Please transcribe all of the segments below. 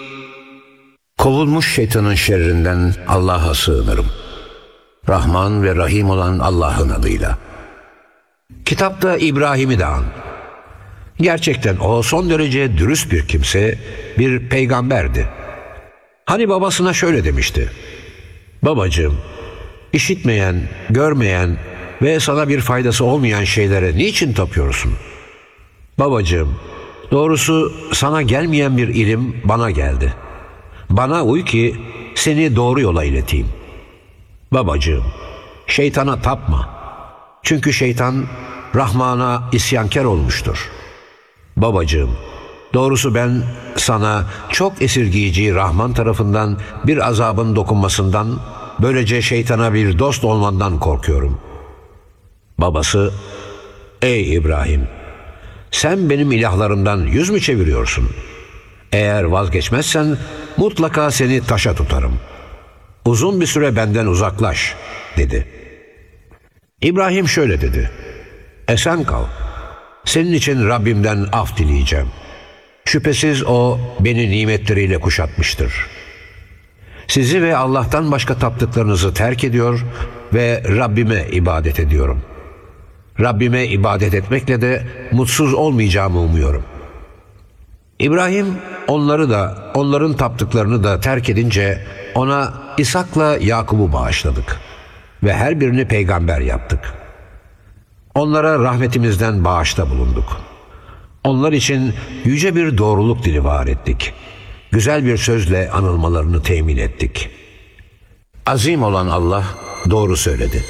Kovulmuş şeytanın şerrinden Allah'a sığınırım. Rahman ve Rahim olan Allah'ın adıyla. Kitapta İbrahim'i de an. Gerçekten o son derece dürüst bir kimse, bir peygamberdi. Hani babasına şöyle demişti: "Babacığım, işitmeyen, görmeyen ve sana bir faydası olmayan şeylere niçin tapıyorsun? Babacığım, doğrusu sana gelmeyen bir ilim bana geldi. Bana uy ki seni doğru yola ileteyim. Babacığım, şeytana tapma. Çünkü şeytan Rahman'a isyankar olmuştur. Babacığım, doğrusu ben sana çok esirgiyici Rahman tarafından bir azabın dokunmasından, böylece şeytana bir dost olmandan korkuyorum." Babası: "Ey İbrahim, sen benim ilahlarımdan yüz mü çeviriyorsun? Eğer vazgeçmezsen mutlaka seni taşa tutarım. Uzun bir süre benden uzaklaş," dedi. İbrahim şöyle dedi: "Esen kal. Senin için Rabbimden af dileyeceğim. Şüphesiz O beni nimetleriyle kuşatmıştır. Sizi ve Allah'tan başka taptıklarınızı terk ediyor ve Rabbime ibadet ediyorum. Rabbime ibadet etmekle de mutsuz olmayacağımı umuyorum." İbrahim onları da, onların taptıklarını da terk edince ona İshak'la Yakub'u bağışladık ve her birini peygamber yaptık. Onlara rahmetimizden bağışta bulunduk. Onlar için yüce bir doğruluk dili var ettik. Güzel bir sözle anılmalarını temin ettik. Azim olan Allah doğru söyledi.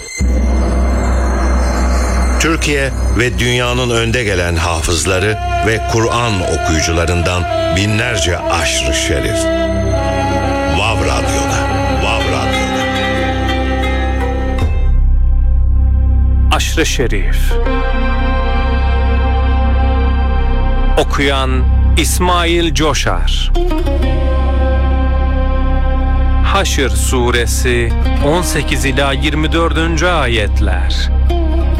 Türkiye ve dünyanın önde gelen hafızları ve Kur'an okuyucularından binlerce aşr-ı şerif. Vav Radyo'da. Vav Radyo'da. Aşr-ı Şerif. Okuyan İsmail Coşar. Haşr Suresi 18 ila 24. ayetler.